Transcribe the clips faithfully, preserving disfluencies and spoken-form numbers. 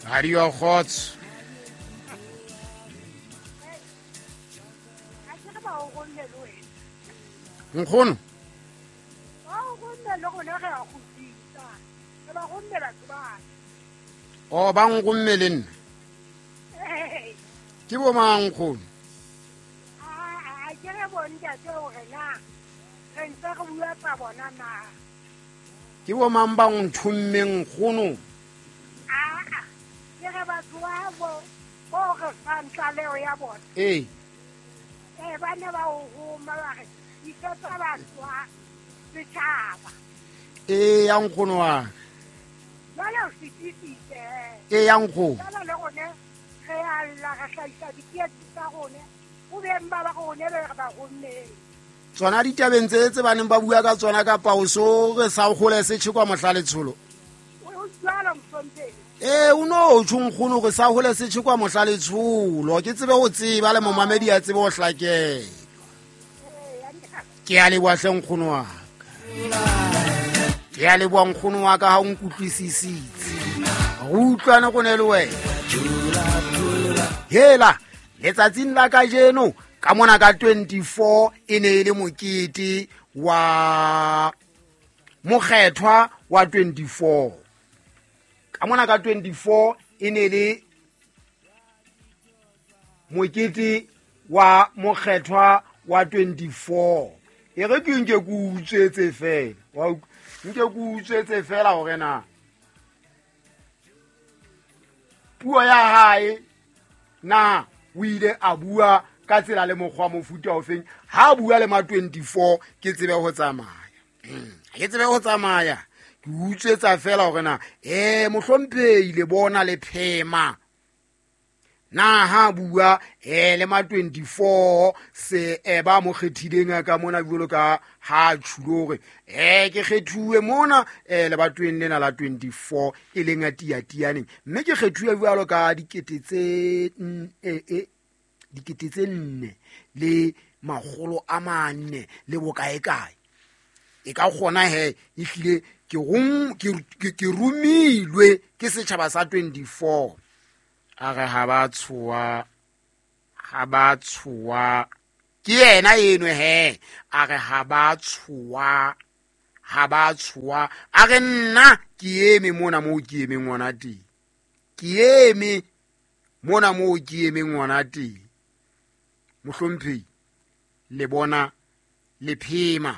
Radio Khots. Nkgono. O ba ngomme le nna. Ke bo mang nkgono? Ah, ke re bonta tso re na. Re ntse re bua tsa bona na. Ke bo mang ba nthommeng nkgono? Ah, ke re batho ba bo bo re fantla leo ya bona. Eh. Eh bana ba o homa ba re iketsa batho ba setjhaba. Eh ya nkgono wa. Bala o fititse. Eh ya nkgono. Bala le gone re a la ga hlaisa dikietsi tsa gone. O be mba ba gone be ba gonne. Tsona ditabeng tse tse baneng ba bua ka tsona ka pauso re sa gole se tshikwa mohlale tsholo. O tsala mfombe. Eh uno tshungkgono re sa gole se tshikwa mohlale tsholo. Ke tsebe go tseba le momamedi a tsebe go hlakela. Ke a le bua hleng nkgono wa ka. Ke a le bua nkgono wa ka ha o nkutlwisisitse. Go utlwana go ne le wena. Hela letsatsing la ka jeno ka mona ka twenty-four e ne le mokete wa mokgethwa wa twenty-four. Ka mona ka twenty-four e ne le mokete wa mokgethwa wa twenty-four. E re ke nke ku utswetse fela wa nke ku utswetse fela hore na puo ya hae na o ile a bua ka tsela le mokgwa mofuta o feng ha bua le ma twenty-four ke tsebe go tsamaya ke tsebe go tsamaya ke utswetsa fela hore na eh mohlomphehi le bona le phema na ha bua eh le ma twenty-four se e ba mo kgethileng ka mona bolo ka ha tshulore eh ke kgethuwe mona eh le batweng lena la twenty-four e leng a tia tianeng mme ke kgethuwe bjalo ka dikete tse eh eh dikete tse nne le magolo a mane le bokae kae e ka gona he e hlile ke rum ke rumilwe ke setšhaba sa twenty-four. A re ha ba tshoa ha ba tshoa ke yena eno he a re ha ba tshoa ha ba tshoa a re nna ke eme mona mo ke eme ngwana teng ke eme mona mo ke eme ngwana teng mohlomphehi le bona le phema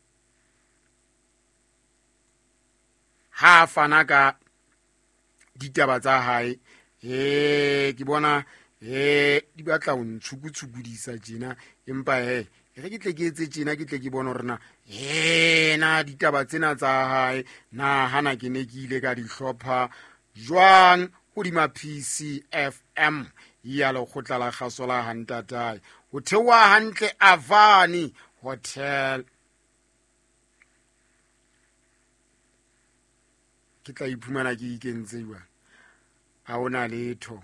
ha fana ka ditaba tsa hae. Eh ke bona eh di batla o ntshukutshukudisa tjena empa he re ke tle ke etse tjena ke tle ke bona rena eh na ditaba tsena tsa hae na hana ke ne ke ile ka di hlopha jwang ho di ma P C F M ya le khotla la kgasola hantatai ho thewa hantle Avani Hotel. Ke tla iphumana ke ikentse jwang ha ona letho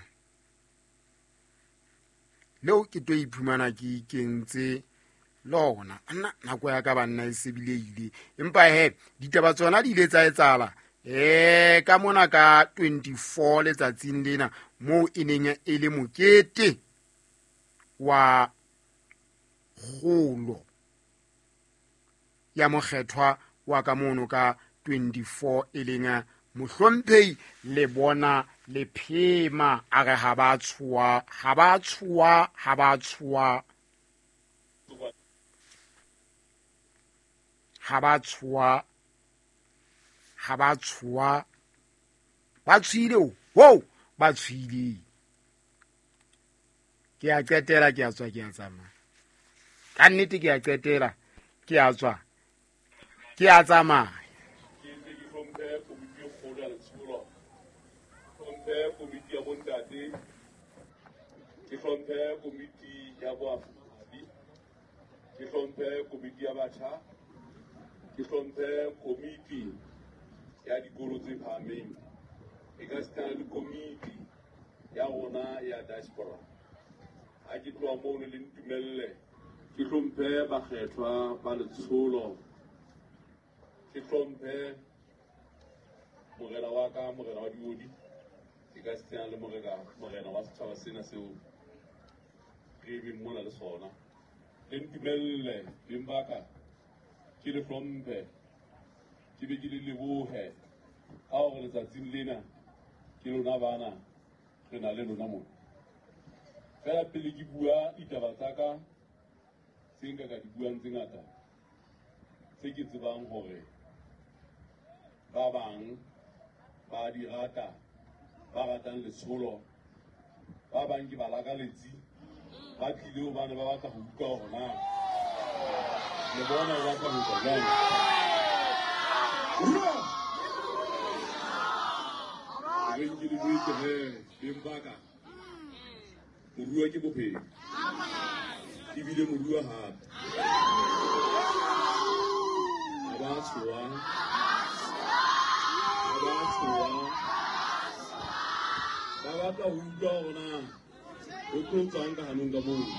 leo ke tlo iphumana ke ikentse lona nna nako ya ka banna e sebile ile empa he ditaba tsona di ile tsa etsala eh ka mona ka twenty-four letsatsing lena mo e neng e le mokete wa kgolo ya mokgethwa wa ka mono ka twenty-four e lenga mohlomphehi le bona le phema a re ha ba tshoa ha ba tshoa ha ba tshoa ha ba tshoa ha ba tshoa ba tshwile wo ba tshwile ke a qetela ke a tswa ke a tsamaya ka nnete ke a qetela ke a tswa ke a tsamaya komiti ya bontate ke hlomphe komiti ya boafumadi ke hlomphe komiti ya batjha ke hlomphe komiti ya dikolo tse phahameng e ka sitana le komiti ya rona ya diaspora ha ke tloha mono le ntumelle ke hlomphe bakgethwa ba letsholo ke hlomphe morena wa ka morena wa diodi ke ka se le morena morena wa setšhaba sena seo re be mona le sona le ntumelle le mbaka ke le hlomphe ke be ke le lebohe ka gore letsatsing lena ke lona bana re na le lona mona fela pele ke bua ditaba tsa ka tse nka ka di buang tse ngata tse ke tsebang gore ba bang ba di rata ba ratang letsholo ba bang ke ba lakaletsi ba tlile ho bana ba batla go utlwa gore na le bona ba batla go utlwa jang re ke le buitse he bembaka morua ke bophelo ebile morua hape a ba tshoa a ba tshoa ba batla ho utlwa gore na o tlo tswang ka hanong ka moo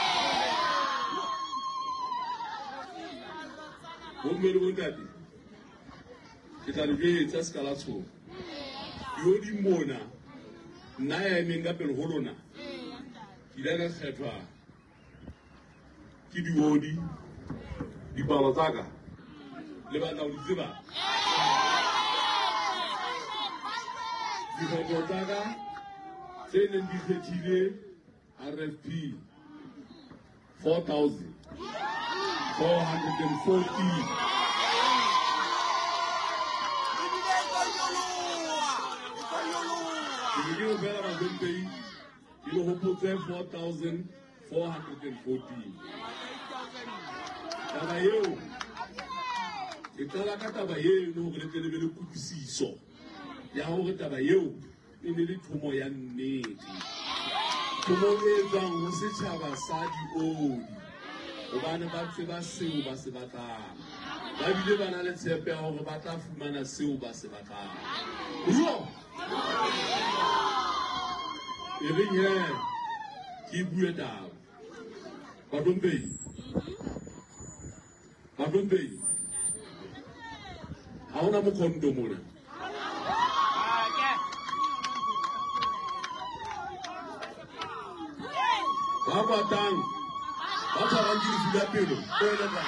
bomme le bontate ke tla le jwetsa se ka la tshoa yo di mona nna ya emeng ka pele ho lona ke ile ka kgethwa ke diodi dipalo tsa ka le batla ho di tseba dikgetho tsa ka tse neng di kgethile R F P four thousand four hundred forty ke go bela ba bompei ke le hopotse four thousand four hundred fourteen taba eo e qala ka taba eo gore le tle le be le kutlwisiso ya gore taba eo e ne le thomo ya nnete thomo e tswang ho setjhaba sa diodi hobane ba tseba seo ba se batlang ba bile ba na le tshepe ya gore ba tla fumana seo ba se batlang yo e reng he ke bue taba badompei badompei ha ona mokhondo mona ba batang ba tshwarang ke lefu la pelo